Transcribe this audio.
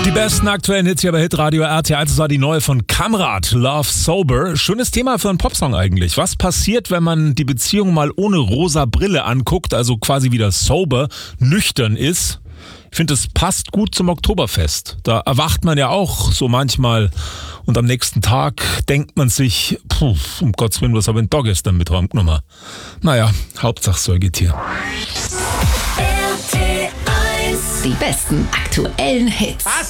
Die besten aktuellen Hits hier bei Hitradio RT1. Das war die neue von Kamrat, Love Sober. Schönes Thema für einen Popsong eigentlich. Was passiert, wenn man die Beziehung mal ohne rosa Brille anguckt, also quasi wieder sober, nüchtern ist? Ich finde, es passt gut zum Oktoberfest. Da erwacht man ja auch so manchmal und am nächsten Tag denkt man sich, um Gottes Willen, was habe ich denn da gestern mit genommen? Naja, Hauptsache Säugetier. Die besten aktuellen Hits.